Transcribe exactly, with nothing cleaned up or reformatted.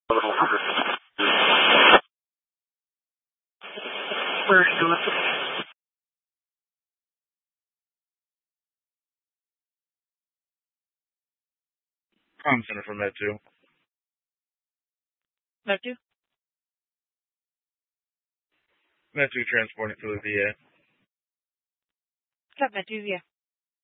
Where are you doing? Comm Center for Med two. Med two? Med two transporting to the V A. What's up, Med two? Yeah.